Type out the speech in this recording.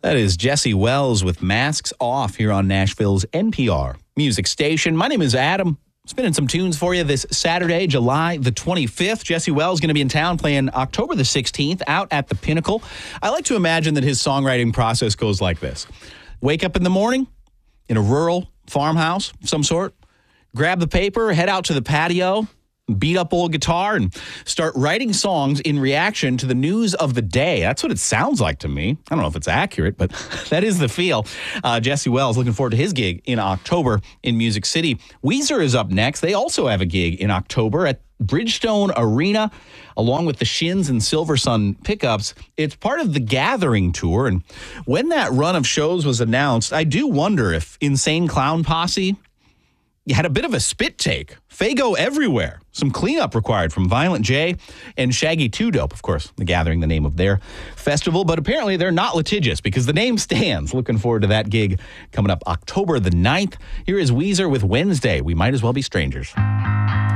That is Jesse Wells with Masks Off here on Nashville's NPR music station. My name is Adam. Spinning some tunes for you this Saturday, July the 25th. Jesse Wells is going to be in town playing October the 16th out at the Pinnacle. I like to imagine that his songwriting process goes like this. Wake up in the morning in a rural farmhouse of some sort, grab the paper, head out to the patio, beat up old guitar, and start writing songs in reaction to the news of the day. That's what it sounds like to me. I don't know if it's accurate, but that is the feel. Jesse Wells, looking forward to his gig in October in Music City. Weezer is up next. They also have a gig in October at Bridgestone Arena, along with the Shins and Silver Sun Pickups. It's part of the Gathering Tour, and when that run of shows was announced, I do wonder if Insane Clown Posse had a bit of a spit take. Faygo everywhere. Some cleanup required from Violent J and Shaggy 2 Dope. Of course, the Gathering, the name of their festival. But apparently they're not litigious because the name stands. Looking forward to that gig coming up October the 9th. Here is Weezer with Wednesday. We Might As Well Be Strangers.